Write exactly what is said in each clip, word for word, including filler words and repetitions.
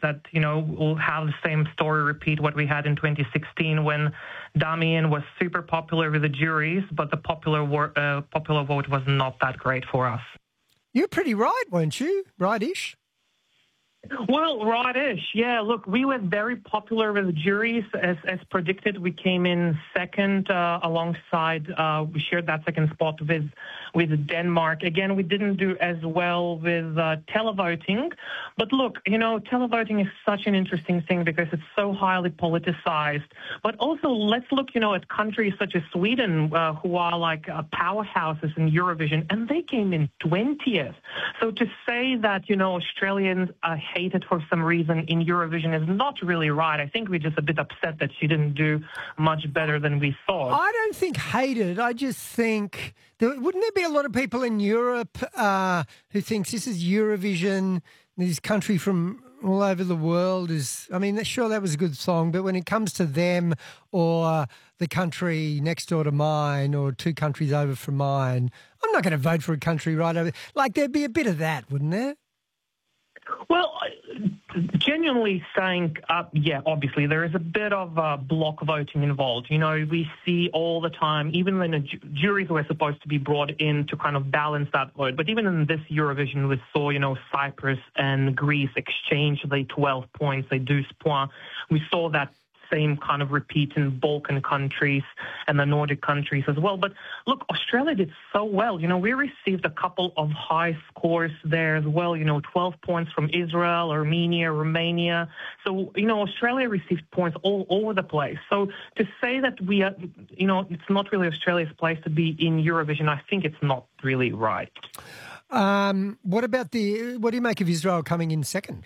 that, you know, we'll have the same story repeat what we had in twenty sixteen when Damien was super popular with the juries, but the popular wor- uh, popular vote was not that great for us. You're pretty right, weren't you? Right-ish? Well, right-ish, yeah. Look, we were very popular with the juries. As as predicted, we came in second uh, alongside, uh, we shared that second spot with with Denmark. Again, we didn't do as well with uh, televoting. But look, you know, televoting is such an interesting thing because it's so highly politicized. But also, let's look, you know, at countries such as Sweden, uh, who are like uh, powerhouses in Eurovision, and they came in twentieth. So to say that, you know, Australians are hated for some reason in Eurovision is not really right. I think we're just a bit upset that she didn't do much better than we thought. I don't think hated. I just think, there, wouldn't there be a lot of people in Europe uh, who thinks this is Eurovision, this country from all over the world is, I mean, sure, that was a good song, but when it comes to them or the country next door to mine or two countries over from mine, I'm not going to vote for a country right over. Like, there'd be a bit of that, wouldn't there? Well, genuinely saying, uh, yeah, obviously there is a bit of uh, block voting involved. You know, we see all the time, even when the ju- juries were supposed to be brought in to kind of balance that vote. But even in this Eurovision, we saw, you know, Cyprus and Greece exchange the twelve points, the douze points. We saw that same kind of repeat in Balkan countries and the Nordic countries as well. But look, Australia did so well. You know, we received a couple of high scores there as well, you know, twelve points from Israel, Armenia, Romania. So, you know, Australia received points all over the place. So to say that we are, you know, it's not really Australia's place to be in Eurovision, I think it's not really right. Um, what about the, what do you make of Israel coming in second?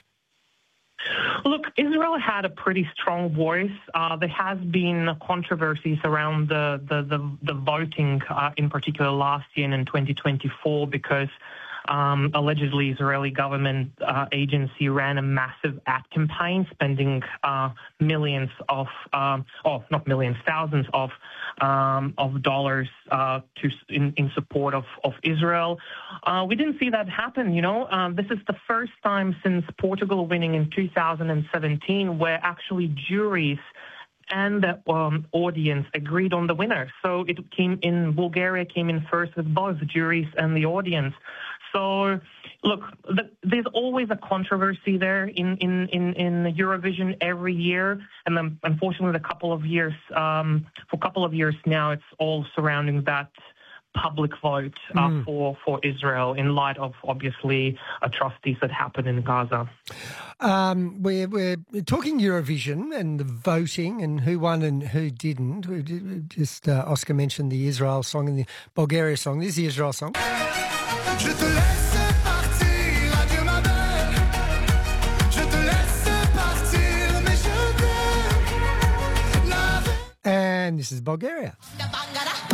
Look, Israel had a pretty strong voice. Uh, there has been controversies around the the the, the voting, uh, in particular last year and in twenty twenty-four, because um, allegedly Israeli government uh, agency ran a massive ad campaign, spending uh, millions of, um, oh, not millions, thousands of um, of dollars uh, to in, in support of of Israel. Uh, we didn't see that happen. You know, um, this is the first time since Portugal winning in two thousand seventeen where actually juries and the um, audience agreed on the winner. So it came in, Bulgaria came in first with both juries and the audience. So, look, the, there's always a controversy there in, in, in, in Eurovision every year. And then, unfortunately, a couple of years, um, for a couple of years now, it's all surrounding that public vote uh, mm. for, for Israel in light of, obviously, atrocities that happened in Gaza. Um, we're, we're talking Eurovision and the voting and who won and who didn't. We just uh, Oscar mentioned the Israel song and the Bulgaria song. This is the Israel song. Je te laisse partir, adieu ma belle. Je te laisse partir, mais je t'aime. And this is Bulgaria.